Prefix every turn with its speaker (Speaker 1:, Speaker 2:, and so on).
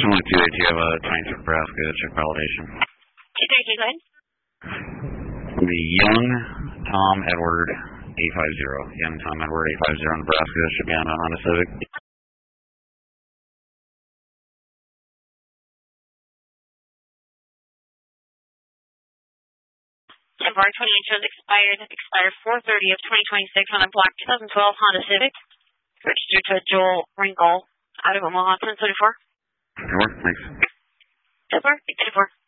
Speaker 1: Customer 28, do you have a 23 Nebraska check validation?
Speaker 2: 232, go ahead.
Speaker 1: The Young Tom Edward 850. Young Tom Edward 850 Nebraska should be on a Honda Civic.
Speaker 2: 28 shows expired 4/30 of 2026 on a black 2012 Honda Civic, registered to Joel Ringel out of Omaha, 1074.
Speaker 1: Sure, thanks.
Speaker 2: Super, 824.